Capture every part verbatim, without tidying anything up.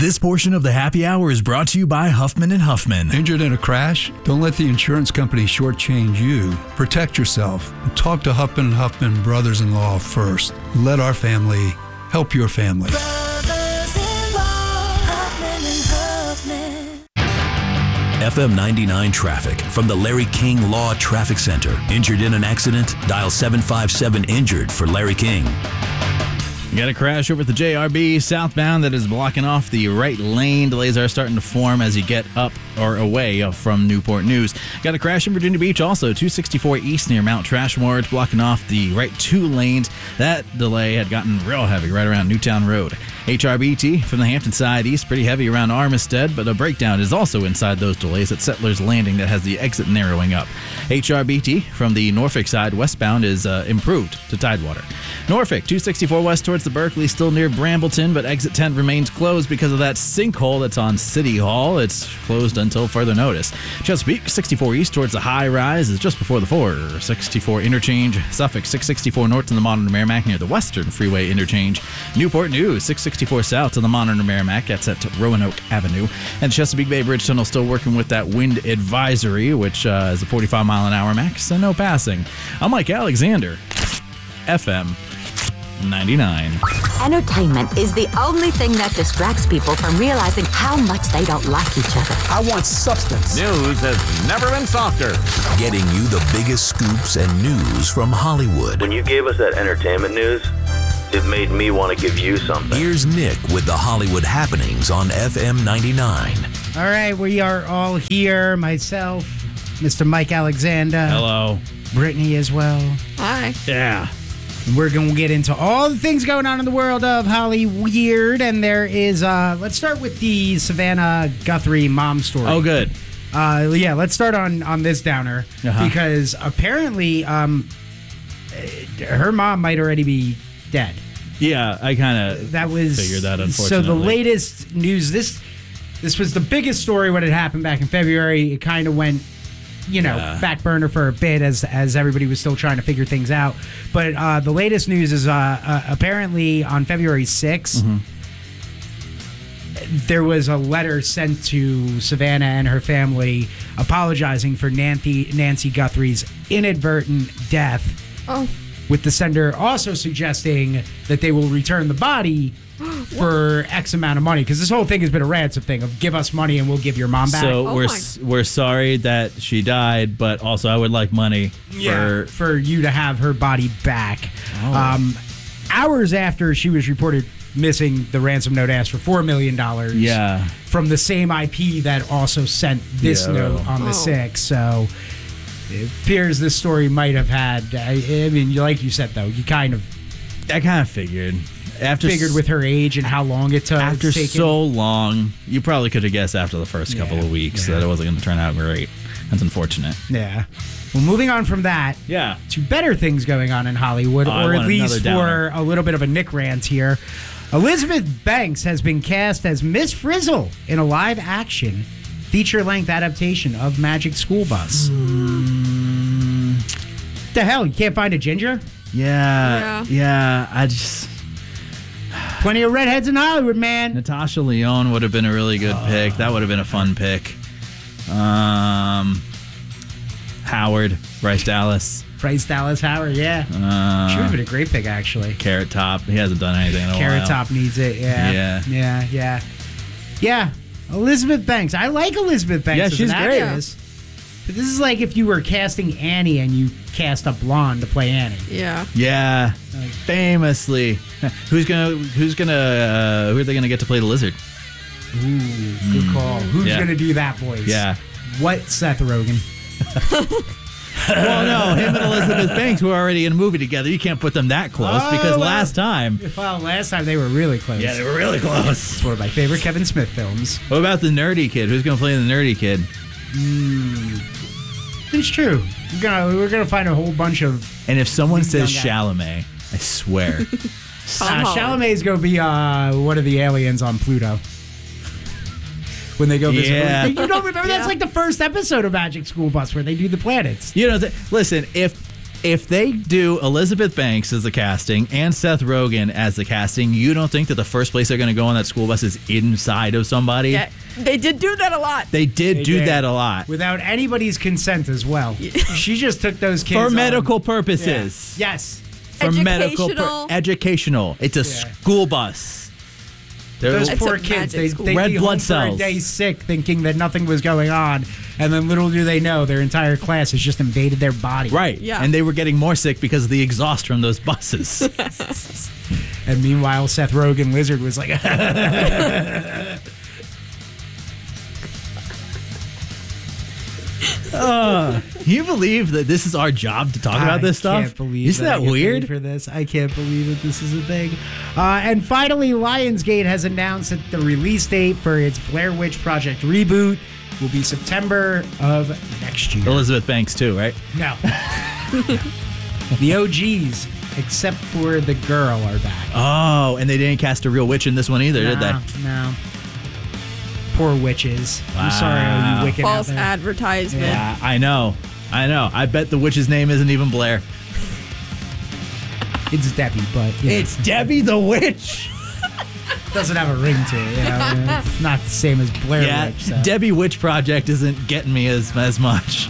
This portion of the happy hour is brought to you by Huffman and Huffman. Injured in a crash? Don't let the insurance company shortchange you. Protect yourself and talk to Huffman and Huffman brothers-in-law first. Let our family help your family. F M ninety-nine traffic from the Larry King Law Traffic Center. Injured in an accident? Dial seven five seven injured for Larry King. You got a crash over at the J R B southbound that is blocking off the right lane. Delays are starting to form as you get up or away from Newport News. Got a crash in Virginia Beach also, two sixty-four east near Mount Trashmore. It's blocking off the right two lanes. That delay had gotten real heavy right around Newtown Road. H R B T from the Hampton side east, pretty heavy around Armistead, but a breakdown is also inside those delays at Settlers Landing that has the exit narrowing up. H R B T from the Norfolk side westbound is uh, improved to Tidewater. Norfolk, two sixty-four west towards the Berkeley, still near Brambleton, but exit ten remains closed because of that sinkhole that's on City Hall. It's closed until further notice. Chesapeake, sixty-four east towards the high rise is just before the four sixty-four interchange. Suffolk, six sixty-four north to the Modern Merrimack near the Western Freeway interchange. Newport News, six sixty-four south to the Modern Merrimack. That's at Roanoke Avenue. And Chesapeake Bay Bridge Tunnel still working with that wind advisory, which uh, is a forty-five mile an hour max, so no passing. I'm Mike Alexander, F M ninety-nine. Entertainment is the only thing that distracts people from realizing how much they don't like each other. I want substance. News has never been softer. Getting you the biggest scoops and news from Hollywood. When you gave us that entertainment news, it made me want to give you something. Here's Nick with the Hollywood happenings on F M ninety-nine. All right, we are all here. Myself, Mister Mike Alexander. Hello. Brittany as well. Hi. Yeah. And we're going to get into all the things going on in the world of Hollyweird. And there is, uh, let's start with the Savannah Guthrie mom story. Oh, good. Uh, yeah, let's start on, on this downer. Uh-huh. Because apparently um, her mom might already be dead. Yeah, I kind of that was figured that, unfortunately. So the latest news, this this was the biggest story when it happened back in February. It kind of went, you know, yeah. back burner for a bit as as everybody was still trying to figure things out. But uh, the latest news is uh, uh, apparently on February sixth, mm-hmm. there was a letter sent to Savannah and her family apologizing for Nancy, Nancy Guthrie's inadvertent death. Oh. With the sender also suggesting that they will return the body for X amount of money, because this whole thing has been a ransom thing of give us money and we'll give your mom back. So oh we're my. we're sorry that she died, but also I would like money for yeah, for you to have her body back. Oh. Um, hours after she was reported missing, the ransom note asked for four million dollars. Yeah. From the same I P that also sent this yeah. note on the oh. sixth. So it appears this story might have had. I, I mean, like you said, though, you kind of. I kind of figured. After figured with her age and how long it took. After so long, you probably could have guessed after the first couple yeah, of weeks yeah. that it wasn't going to turn out great. That's unfortunate. Yeah. Well, moving on from that yeah. to better things going on in Hollywood, oh, or at least for a little bit of a Nick rant here. Elizabeth Banks has been cast as Miss Frizzle in a live-action feature-length adaptation of Magic School Bus. Mm. The hell? You can't find a ginger? Yeah. Yeah. yeah I just... Plenty of redheads in Hollywood, man. Natasha Lyonne would have been a really good uh, pick. That would have been a fun pick. Um, Howard, Bryce Dallas. Bryce Dallas Howard, yeah. Uh, she would have been a great pick, actually. Carrot Top. He hasn't done anything in a Carrot while. Top needs it, yeah. Yeah. Yeah, yeah. Yeah, Elizabeth Banks. I like Elizabeth Banks yeah, as she's an great. actress. But this is like if you were casting Annie and you cast a blonde to play Annie. Yeah. Yeah. Like, famously. Who's gonna who's gonna uh, who are they gonna get to play the lizard? Ooh, good mm. call. Who's yeah. gonna do that voice? Yeah. What Seth Rogen? Well, no, him and Elizabeth Banks were already in a movie together. You can't put them that close oh, because well, last time. Well, last time they were really close. Yeah, they were really close. It's one of my favorite Kevin Smith films. What about the nerdy kid? Who's gonna play the nerdy kid? Mm. It's true. We're gonna we're gonna find a whole bunch of. And if someone says Chalamet, I swear, uh, Chalamet's gonna be uh, one of the aliens on Pluto when they go visit. Yeah. You don't remember? Yeah. That's like the first episode of Magic School Bus where they do the planets. You know, th- listen. If If they do Elizabeth Banks as the casting and Seth Rogen as the casting, you don't think that the first place they're going to go on that school bus is inside of somebody? Yeah, they did do that a lot. They did They do did. that a lot. Without anybody's consent as well. She just took those kids For on. medical purposes. Yeah. Yes. For medical Educational. pur- educational. It's a Yeah. school bus. They're Those It's poor a kids, magic they, school. they'd Red be blood home for cells. a day sick thinking that nothing was going on. And then little do they know, their entire class has just invaded their body. right. Yeah. And they were getting more sick because of the exhaust from those buses. And meanwhile, Seth Rogen Lizard was like, Can you believe that this is our job to talk about this stuff? I can't believe Isn't that, that, I get weird? paid for this. I can't believe that this is a thing. Uh, and finally, Lionsgate has announced that the release date for its Blair Witch Project reboot will be September of next year. Elizabeth Banks too, right? No. The O Gs, except for the girl, are back. Oh, and they didn't cast a real witch in this one either, did no, they? No. Poor witches. I'm sorry, all Wow. you wicked out False there. advertisement. Yeah, I know. I know. I bet the witch's name isn't even Blair. It's Debbie, but you know, It's Debbie the Witch. it doesn't have a ring to it. You know? It's not the same as Blair Yeah, Witch. So. Debbie Witch Project isn't getting me as as much.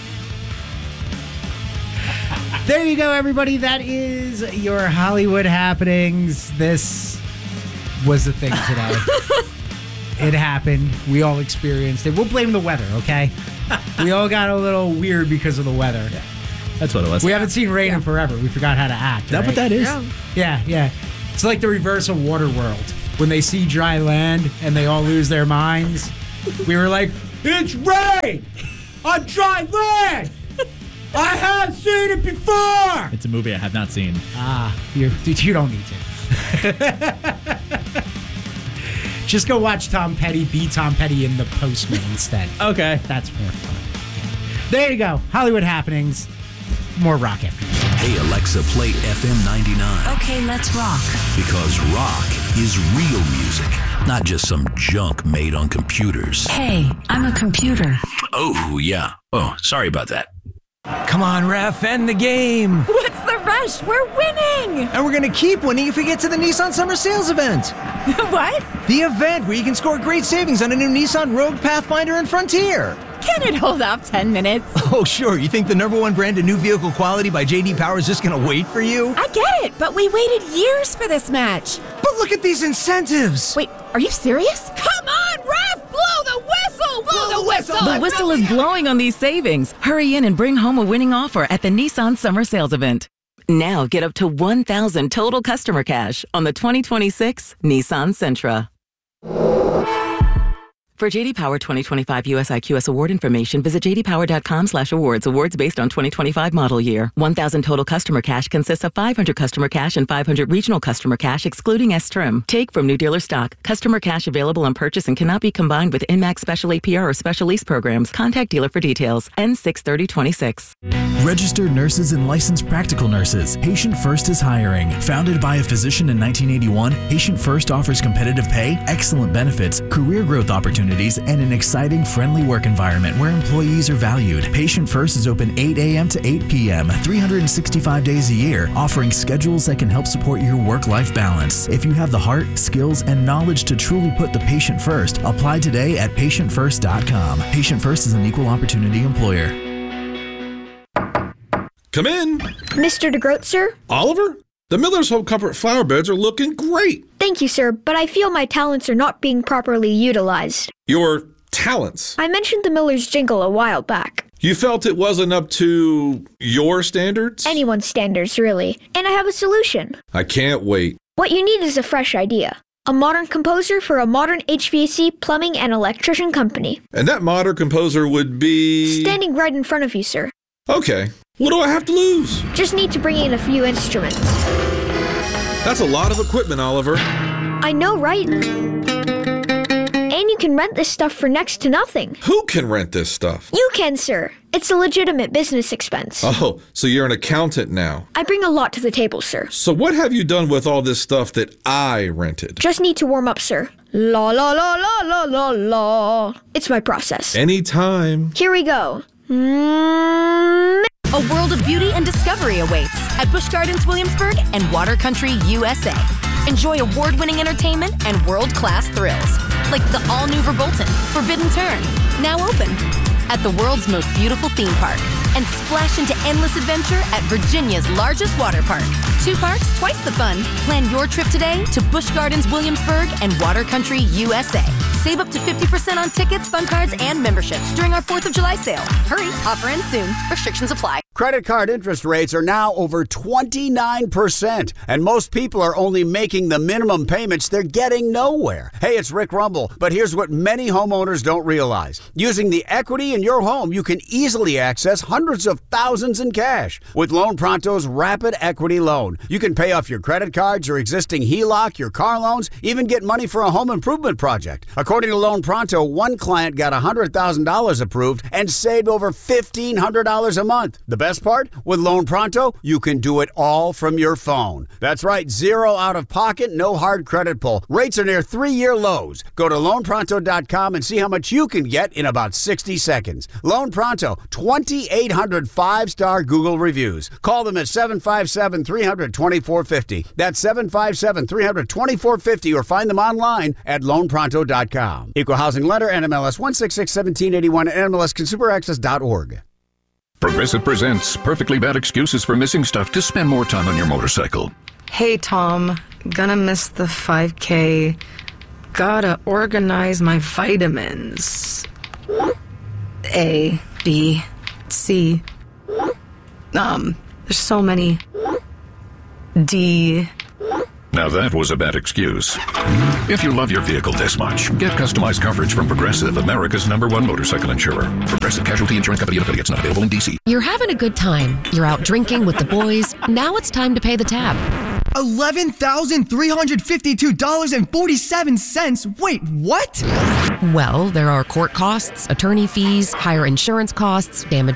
There you go, everybody. That is your Hollywood happenings. This was the thing today. It happened. We all experienced it. We'll blame the weather, okay? We all got a little weird because of the weather. That's what it was. We haven't seen rain in forever. We forgot how to act. Is that right? what that is? Yeah. Yeah, yeah. It's like the reverse of Waterworld. When they see dry land and they all lose their minds, we were like, it's rain on dry land! I have seen it before! It's a movie I have not seen. Ah, you're, dude, you don't need to. Just go watch Tom Petty be Tom Petty in The Postman instead. Okay. That's more fun. There you go. Hollywood happenings. More rock after this. Hey, Alexa, play F M ninety-nine. Okay, let's rock. Because rock is real music, not just some junk made on computers. Hey, I'm a computer. Oh, yeah. Oh, sorry about that. Come on, ref, end the game. What's the rush? We're winning. And we're going to keep winning if we get to the Nissan Summer Sales Event. What? The event where you can score great savings on a new Nissan Rogue, Pathfinder, and Frontier. Can it hold off ten minutes? Oh, sure. You think the number one brand of new vehicle quality by J D Power is just going to wait for you? I get it, but we waited years for this match. But look at these incentives. Wait, are you serious? Come on, ref! Blow the whistle! Blow the whistle! The whistle is blowing on these savings. Hurry in and bring home a winning offer at the Nissan Summer Sales Event. Now get up to one thousand total customer cash on the twenty twenty-six Nissan Sentra. For J D Power twenty twenty-five U S I Q S award information, visit j d power dot com slash awards. Awards based on twenty twenty-five model year. one thousand total customer cash consists of five hundred customer cash and five hundred regional customer cash, excluding S-Trim. Take from new dealer stock. Customer cash available on purchase and cannot be combined with I M A X special A P R or special lease programs. Contact dealer for details. N six thirty twenty-six. Registered nurses and licensed practical nurses. Patient First is hiring. Founded by a physician in nineteen eighty-one, Patient First offers competitive pay, excellent benefits, career growth opportunities, and an exciting, friendly work environment where employees are valued. Patient First is open eight a.m. to eight p.m., three hundred sixty-five days a year, offering schedules that can help support your work-life balance. If you have the heart, skills, and knowledge to truly put the patient first, apply today at patient first dot com. Patient First is an equal opportunity employer. Come in. Mister DeGroat, sir? Oliver? The Miller's Hope Comfort flower beds are looking great. Thank you, sir, but I feel my talents are not being properly utilized. Your talents? I mentioned the Miller's jingle a while back. You felt it wasn't up to your standards? Anyone's standards, really. And I have a solution. I can't wait. What you need is a fresh idea. A modern composer for a modern H V A C, plumbing, and electrician company. And that modern composer would be... Standing right in front of you, sir. Okay. What do I have to lose? Just need to bring in a few instruments. That's a lot of equipment, Oliver. I know, right? And you can rent this stuff for next to nothing. Who can rent this stuff? You can, sir. It's a legitimate business expense. Oh, so you're an accountant now. I bring a lot to the table, sir. So what have you done with all this stuff that I rented? Just need to warm up, sir. La la la la la la la. It's my process. Anytime. Here we go. Mm- A world of beauty and discovery awaits at Busch Gardens Williamsburg and Water Country U S A. Enjoy award-winning entertainment and world-class thrills, like the all-new Verbolten, Forbidden Turn, now open at the world's most beautiful theme park, and splash into endless adventure at Virginia's largest water park. Two parks, twice the fun. Plan your trip today to Busch Gardens Williamsburg and Water Country U S A. Save up to fifty percent on tickets, fun cards, and memberships during our fourth of July sale. Hurry, offer ends soon. Restrictions apply. Credit card interest rates are now over twenty-nine percent, and most people are only making the minimum payments. They're getting nowhere. Hey, it's Rick Rumble, but here's what many homeowners don't realize. Using the equity in your home, you can easily access hundreds of thousands in cash. With Loan Pronto's Rapid Equity Loan, you can pay off your credit cards, your existing H E L O C, your car loans, even get money for a home improvement project. According to Loan Pronto, one client got one hundred thousand dollars approved and saved over fifteen hundred dollars a month. The best part? With Loan Pronto, you can do it all from your phone. That's right, zero out of pocket, no hard credit pull. Rates are near three-year lows. Go to loan pronto dot com and see how much you can get in about sixty seconds. Loan Pronto, twenty-eight hundred five-star Google reviews. Call them at seven five seven, three hundred, twenty-four fifty. That's seven five seven, three hundred, twenty-four fifty, or find them online at loan pronto dot com. Equal housing lender, N M L S one six six, one seven eight one, N M L S consumer access dot org. Progressive presents perfectly bad excuses for missing stuff to spend more time on your motorcycle. Hey, Tom. Gonna miss the five K. Gotta organize my vitamins. A, B, C. Um, there's so many. D. Now that was a bad excuse. If you love your vehicle this much, get customized coverage from Progressive, America's number one motorcycle insurer. Progressive Casualty Insurance Company and affiliates, not available in D C. You're having a good time. You're out drinking with the boys. Now it's time to pay the tab. eleven thousand three hundred fifty-two dollars and forty-seven cents. Wait, what? Well, there are court costs, attorney fees, higher insurance costs, damage